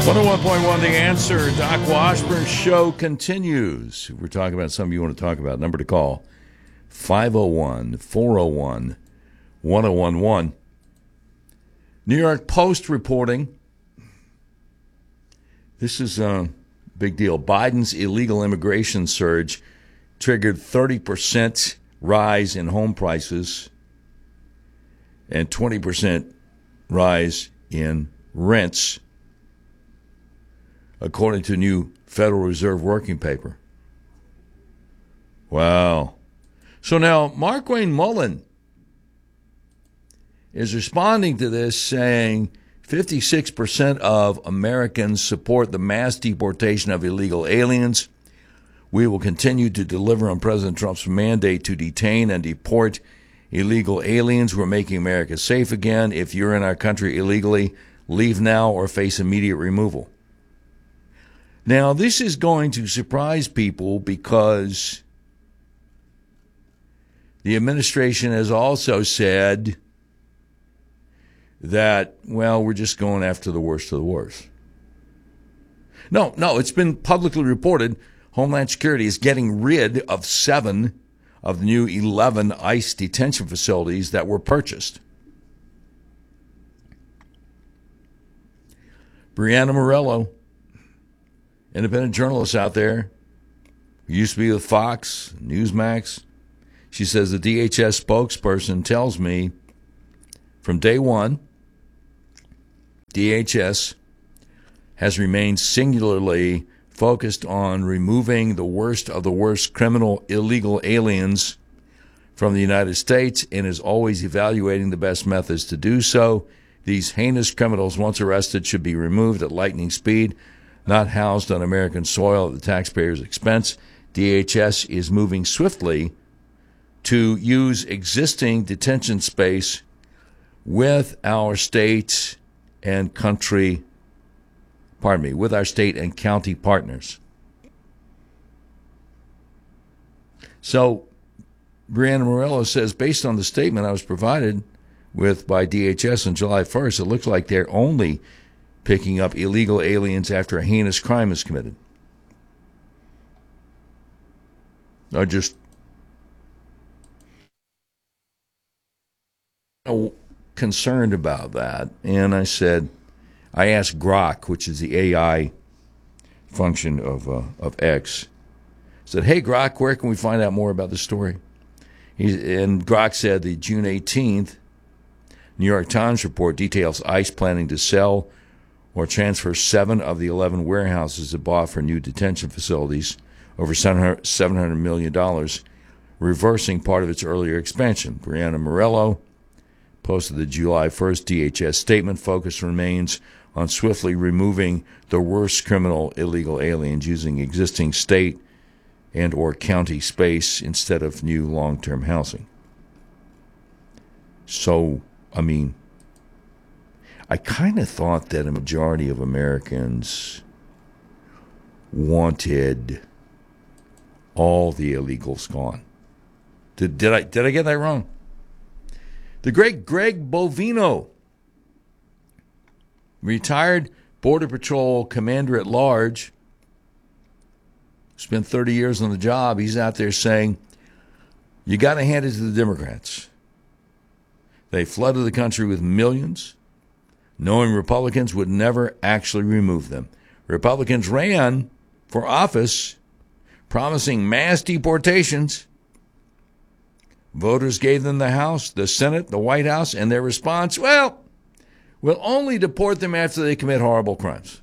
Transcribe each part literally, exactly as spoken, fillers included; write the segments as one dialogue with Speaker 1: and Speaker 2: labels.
Speaker 1: one oh one point one The Answer. Doc Washburn Show continues. We're talking about something you want to talk about. Number to call, five oh one, four oh one, one oh one one. New York Post reporting. This is a big deal. Biden's illegal immigration surge triggered thirty percent rise in home prices and twenty percent rise in rents, according to a new Federal Reserve working paper. Wow. So now Markwayne Mullin is responding to this, saying fifty-six percent of Americans support the mass deportation of illegal aliens. We will continue to deliver on President Trump's mandate to detain and deport illegal aliens. We're making America safe again. If you're in our country illegally, leave now or face immediate removal. Now, this is going to surprise people because the administration has also said that, well, we're just going after the worst of the worst. No, no, it's been publicly reported Homeland Security is getting rid of seven of the new eleven ICE detention facilities that were purchased. Brianna Morello, independent journalist out there, who used to be with Fox, Newsmax. She says the D H S spokesperson tells me from day one, D H S has remained singularly focused on removing the worst of the worst criminal illegal aliens from the United States and is always evaluating the best methods to do so. These heinous criminals, once arrested, should be removed at lightning speed, not housed on American soil at the taxpayers' expense. D H S is moving swiftly to use existing detention space with our state and country, pardon me, with our state and county partners. So, Brianna Morello says, based on the statement I was provided with by D H S on July first, it looks like they're only picking up illegal aliens after a heinous crime is committed. I just concerned about that, and I said, I asked Grok, which is the A I function of uh, of X, said, hey, Grok, where can we find out more about the story? He, and Grok said the June eighteenth New York Times report details ICE planning to sell or transfer seven of the eleven warehouses it bought for new detention facilities over seven hundred million dollars, reversing part of its earlier expansion. Brianna Morello posted the July first D H S statement. Focus remains on swiftly removing the worst criminal illegal aliens using existing state and or county space instead of new long-term housing. So, I mean, I kind of thought that a majority of Americans wanted all the illegals gone. Did, did I did I get that wrong? The great Greg Bovino, retired Border Patrol Commander-at-Large, spent thirty years on the job. He's out there saying, you got to hand it to the Democrats. They flooded the country with millions, knowing Republicans would never actually remove them. Republicans ran for office promising mass deportations. Voters gave them the House, the Senate, the White House, and their response, well, we'll only deport them after they commit horrible crimes.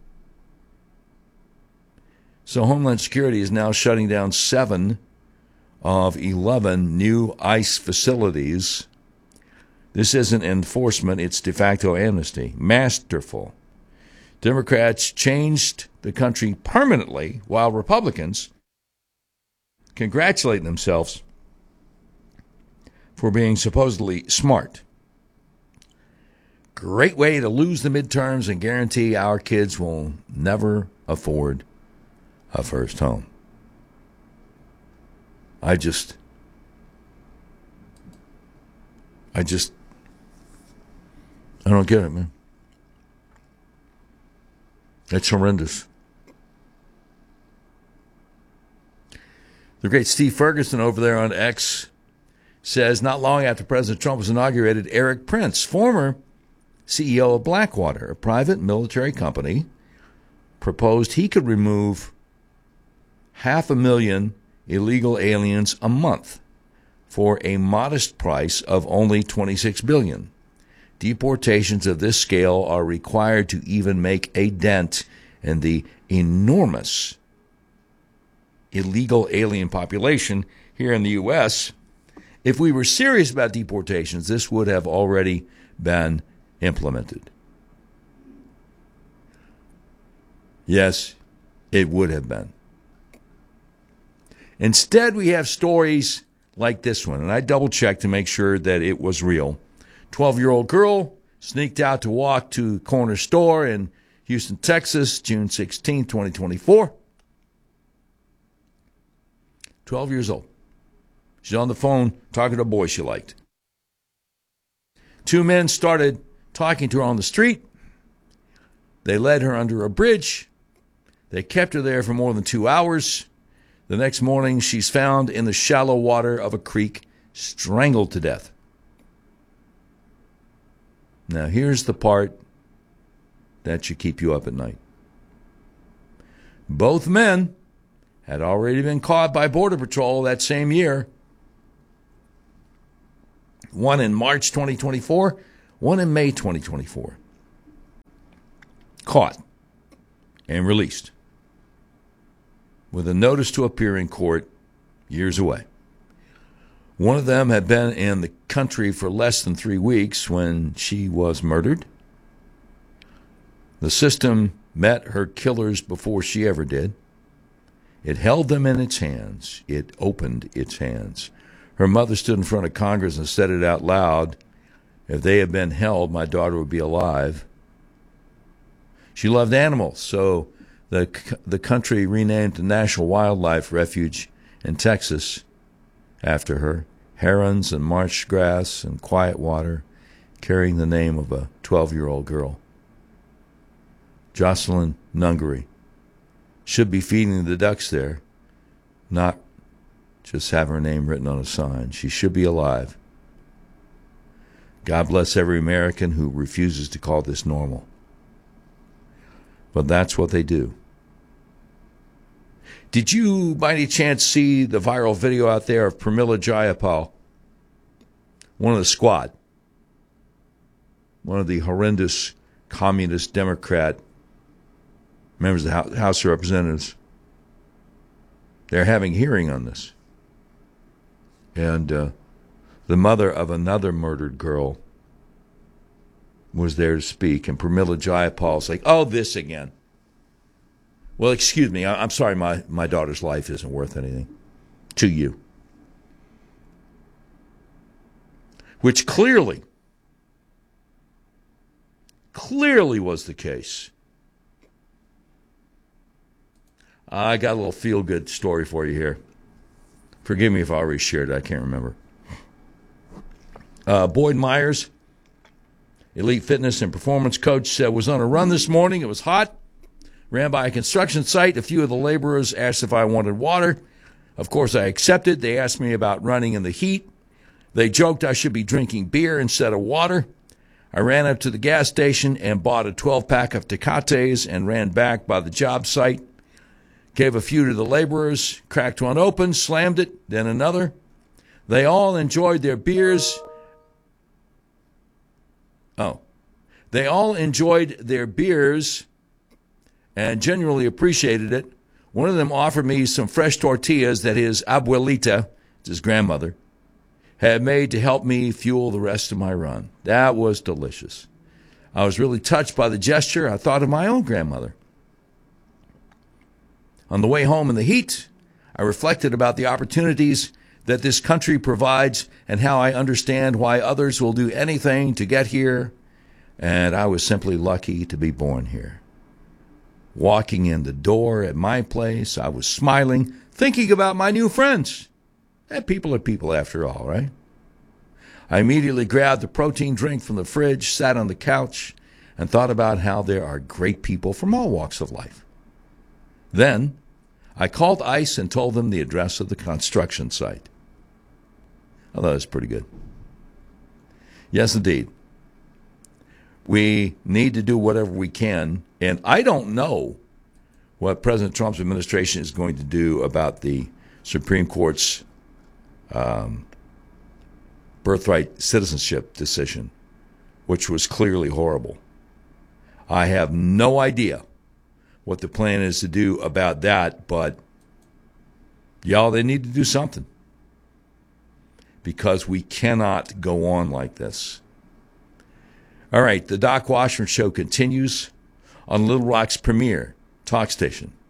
Speaker 1: So Homeland Security is now shutting down seven of eleven new ICE facilities. This isn't enforcement, it's de facto amnesty. Masterful. Democrats changed the country permanently, while Republicans congratulate themselves for being supposedly smart. Great way to lose the midterms and guarantee our kids will never afford a first home. I just, I just, I don't get it, man. It's horrendous. The great Steve Ferguson over there on X says, not long after President Trump was inaugurated, Eric Prince, former C E O of Blackwater, a private military company, proposed he could remove half a million illegal aliens a month for a modest price of only twenty-six billion dollars. Deportations of this scale are required to even make a dent in the enormous illegal alien population here in the U S. If we were serious about deportations, this would have already been implemented. Yes, it would have been. Instead, we have stories like this one, and I double-checked to make sure that it was real. twelve-year-old girl sneaked out to walk to a corner store in Houston, Texas, June sixteenth, twenty twenty-four. twelve years old. She's on the phone talking to a boy she liked. Two men started talking to her on the street. They led her under a bridge. They kept her there for more than two hours. The next morning, she's found in the shallow water of a creek, strangled to death. Now, here's the part that should keep you up at night. Both men had already been caught by Border Patrol that same year. One in March twenty twenty-four, one in May twenty twenty-four. Caught and released with a notice to appear in court years away. One of them had been in the country for less than three weeks when she was murdered. The system met her killers before she ever did. It held them in its hands. It opened its hands. Her mother stood in front of Congress and said it out loud. If they had been held, my daughter would be alive. She loved animals, so the the country renamed the National Wildlife Refuge in Texas after her. Herons and marsh grass and quiet water, carrying the name of a twelve-year-old girl. Jocelyn Nungery should be feeding the ducks there, not just have her name written on a sign. She should be alive. God bless every American who refuses to call this normal. But that's what they do. Did you, by any chance, see the viral video out there of Pramila Jayapal, one of the squad, one of the horrendous communist Democrat members of the House of Representatives? They're having a hearing on this. And uh, the mother of another murdered girl was there to speak, and Pramila Jayapal's like, oh, this again. Well, excuse me, I'm sorry, my, my daughter's life isn't worth anything to you. Which clearly, clearly was the case. I got a little feel-good story for you here. Forgive me if I already shared it, I can't remember. Uh, Boyd Myers, elite fitness and performance coach, uh, was on a run this morning. It was hot. Ran by a construction site. A few of the laborers asked if I wanted water. Of course, I accepted. They asked me about running in the heat. They joked I should be drinking beer instead of water. I ran up to the gas station and bought a twelve-pack of Tecates and ran back by the job site. Gave a few to the laborers, cracked one open, slammed it, then another. They all enjoyed their beers. Oh. They all enjoyed their beers and genuinely appreciated it. One of them offered me some fresh tortillas that his abuelita, his grandmother, had made to help me fuel the rest of my run. That was delicious. I was really touched by the gesture. I thought of my own grandmother. On the way home in the heat, I reflected about the opportunities that this country provides and how I understand why others will do anything to get here. And I was simply lucky to be born here. Walking in the door at my place, I was smiling, thinking about my new friends. And people are people after all, right? I immediately grabbed the protein drink from the fridge, sat on the couch. and thought about how there are great people from all walks of life. Then I called ICE and told them the address of the construction site. I thought it was pretty good. Yes, indeed. We need to do whatever we can, and I don't know what President Trump's administration is going to do about the Supreme Court's um, birthright citizenship decision, which was clearly horrible. I have no idea what the plan is to do about that, but y'all, they need to do something, because we cannot go on like this. All right, the Doc Washburn Show continues on Little Rock's premier talk station,